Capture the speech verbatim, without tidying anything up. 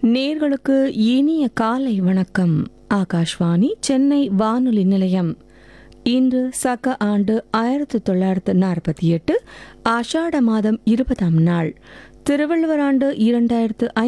நேர்களுக்கு இனிய காலை வணக்கம். ஆகாஷ்வாணி சென்னை வானொலி நிலையம். இன்று சக ஆண்டு ஆயிரத்தி தொள்ளாயிரத்து நாற்பத்தி எட்டு ஆஷாட மாதம் இருபதாம் நாள், திருவள்ளுவர் ஆண்டு இரண்டாயிரத்து